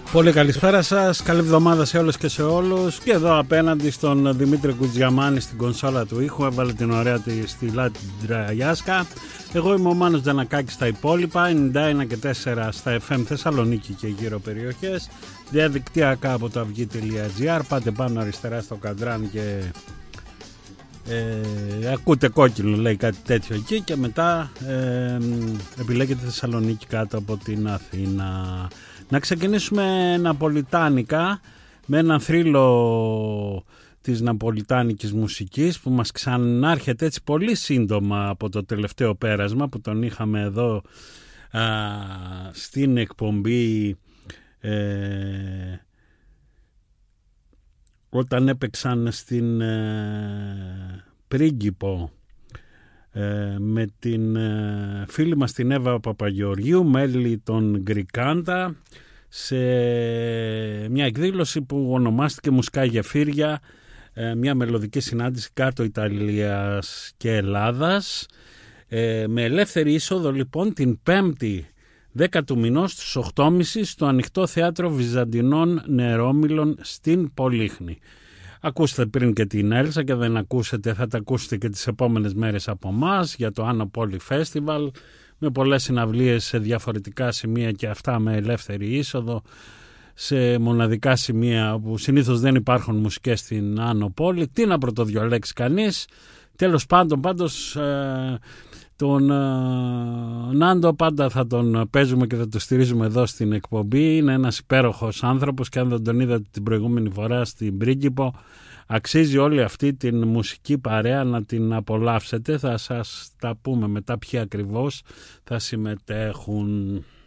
Πολύ καλησπέρα σας, καλή εβδομάδα σε όλες και σε όλους. Και εδώ απέναντι στον Δημήτρη Κουτζιαμάνη στην κονσόλα του ήχου, έβαλε την ωραία τη στυλά την Τραγιάσκα. Εγώ είμαι ο Μάνος Τζανακάκης στα υπόλοιπα, 91 και 4 στα FM Θεσσαλονίκη και γύρω περιοχές. Διαδικτυακά από το αυγή.gr, πάτε πάνω αριστερά στο καντράν και ακούτε κόκκινο, λέει κάτι τέτοιο εκεί, και μετά επιλέγετε Θεσσαλονίκη κάτω από την Αθήνα. Να ξεκινήσουμε ναπολιτάνικα με έναν θρύλο της ναπολιτάνικης μουσικής που μας ξανάρχεται έτσι πολύ σύντομα από το τελευταίο πέρασμα που τον είχαμε εδώ στην εκπομπή όταν έπαιξαν στην Πρίγκιπο με την φίλη μας την Εύα Παπαγεωργίου, μέλη των Γκρικάντα, σε μια εκδήλωση που ονομάστηκε Μουσικά Γεφύρια, μια μελωδική συνάντηση κάτω Ιταλίας και Ελλάδας, με ελεύθερη είσοδο λοιπόν την 5η 10 του μηνός στις 8.30 στο Ανοιχτό Θέατρο Βυζαντινών Νερόμυλων στην Πολύχνη. Ακούστε πριν και την Έλσα, και δεν ακούσετε θα τα ακούσετε και τις επόμενες μέρες από μας για το Άνω Πόλη Φέστιβαλ, με πολλές συναυλίες σε διαφορετικά σημεία και αυτά με ελεύθερη είσοδο σε μοναδικά σημεία που συνήθως δεν υπάρχουν μουσικές στην Άνω Πόλη. Τι να πρωτοδιολέξει κανείς. Τέλος πάντων, τον Νάντο πάντα θα τον παίζουμε και θα τον στηρίζουμε εδώ στην εκπομπή. Είναι ένας υπέροχος άνθρωπος και αν δεν τον είδατε την προηγούμενη φορά στην Πρίγκιπο, αξίζει όλη αυτή την μουσική παρέα να την απολαύσετε. Θα σας τα πούμε μετά ποιοι ακριβώς θα συμμετέχουν.